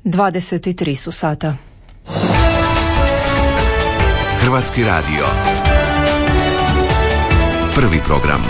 23 su sata. Hrvatski radio. Prvi program.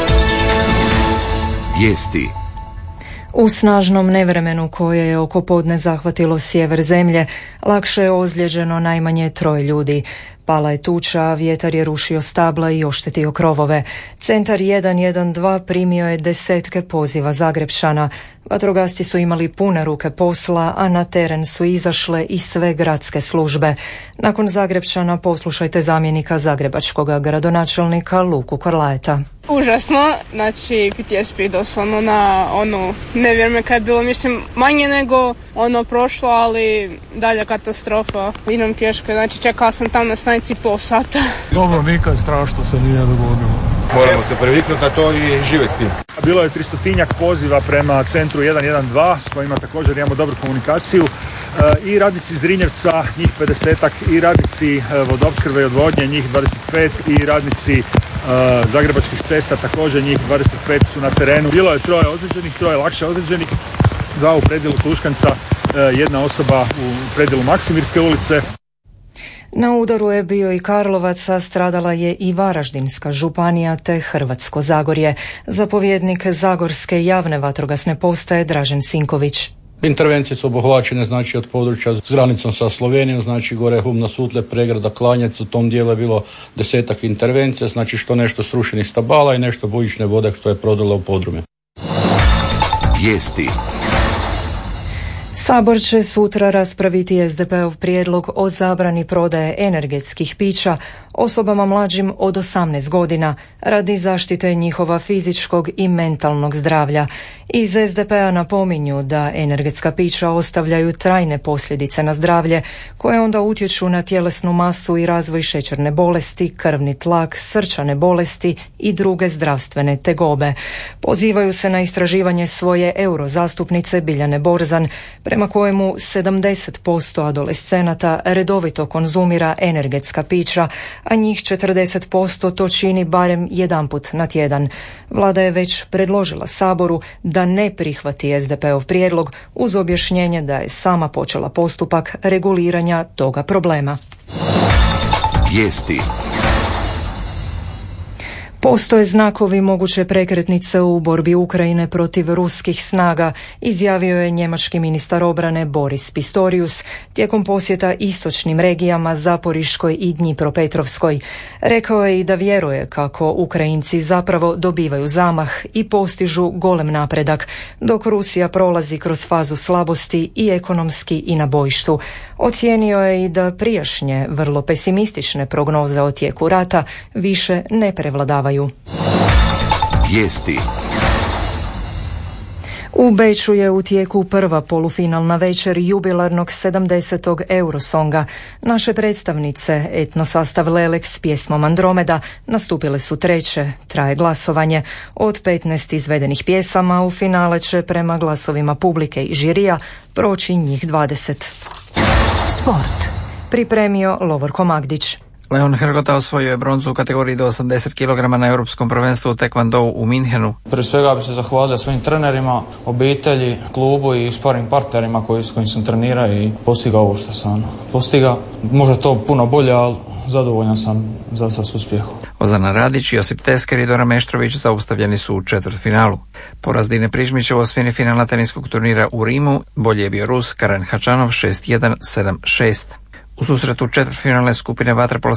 Vijesti. U snažnom nevremenu koje je oko podne zahvatilo sjever zemlje, lakše je ozlijeđeno najmanje 3 ljudi. Pala je tuča, a vjetar je rušio stabla i oštetio krovove. Centar 112 primio je desetke poziva Zagrepčana. Vatrogasci su imali pune ruke posla, a na teren su izašle i sve gradske službe. Nakon Zagrepčana poslušajte zamjenika zagrebačkog gradonačelnika Luku Korlajeta. Užasno, znači PTSP doslovno na nevjerme kad je bilo, mislim, manje nego prošlo, ali dalja katastrofa. Idem pješke, znači čekala sam tam na stanici pol sata. Dobro, nikad strašno se nije dogodilo. Moramo se priviknuti na to i živjeti s tim. Bilo je 300-tinjak poziva prema centru 112 s kojima također imamo dobru komunikaciju. I radnici Zrinjevca, njih 50-ak, i radnici vodoopskrbe i odvodnje, njih 25, i radnici Zagrebačkih cesta, također njih 25 su na terenu. Bilo je 3 ozlijeđenih, 3 lakše ozlijeđenih, 2 u predjelu Tuškanca, 1 osoba u predjelu Maksimirske ulice. Na udaru je bio i Karlovac, a stradala je i Varaždinska županija te Hrvatsko Zagorje. Zapovjednik Zagorske javne vatrogasne postaje Dražen Sinković. Intervencije su obuhvaćene znači od područja s granicom sa Slovenijom, znači gore Humna, Sutle, Pregrada, Klanjec, u tom dijelu je bilo 10-ak intervencija, znači što nešto srušenih stabala i nešto bujične vode što je prodala u podrume. Vijesti. Sabor će sutra raspraviti SDP-ov prijedlog o zabrani prodaje energetskih pića osobama mlađim od 18 godina radi zaštite njihova fizičkog i mentalnog zdravlja. Iz SDP-a napominju da energetska pića ostavljaju trajne posljedice na zdravlje koje onda utječu na tjelesnu masu i razvoj šećerne bolesti, krvni tlak, srčane bolesti i druge zdravstvene tegobe. Pozivaju se na istraživanje svoje eurozastupnice Biljane Borzan, prema kojemu 70% adolescenata redovito konzumira energetska pića, a njih 40% to čini barem jedanput na tjedan. Vlada je već predložila Saboru da ne prihvati SDP-ov prijedlog uz objašnjenje da je sama počela postupak reguliranja toga problema. Vijesti. Postoje znakovi moguće prekretnice u borbi Ukrajine protiv ruskih snaga, izjavio je njemački ministar obrane Boris Pistorius tijekom posjeta istočnim regijama Zaporiškoj i Dnjipropetrovskoj. Rekao je i da vjeruje kako Ukrajinci zapravo dobivaju zamah i postižu golem napredak, dok Rusija prolazi kroz fazu slabosti i ekonomski i na bojištu. Ocijenio je i da prijašnje, vrlo pesimistične prognoze o tijeku rata više ne prevladavaju. Vijesti. U Beču je u tijeku prva polufinalna večer jubilarnog 70. Eurosonga. Naše predstavnice, etno sastav Lelek s pjesmom Andromeda, nastupile su treće. Traje glasovanje. Od 15 izvedenih pjesama u finale će prema glasovima publike i žirija proći njih 20. Sport. Pripremio Lovorko Magdić. Leon Hrgota osvojio je bronzu u kategoriji do 80 kg na Europskom prvenstvu u Taekwondou u Minhenu. Prije svega bi se zahvalio svojim trenerima, obitelji, klubu i sparing partnerima s kojim sam trenirao i postigao ovo što sam postigao. Možda to puno bolje, ali zadovoljan sam za s uspjehom. Ozana Radić, Josip Tesker i Dora Meštrović zaustavljeni su u četvrtfinalu. Poraz Dine Prižmić u osmini finala teniskog turnira u Rimu bolji je bio Rus Karen Hačanov 6-1, 7-6. U susretu četvrtfinalne skupine vaterpola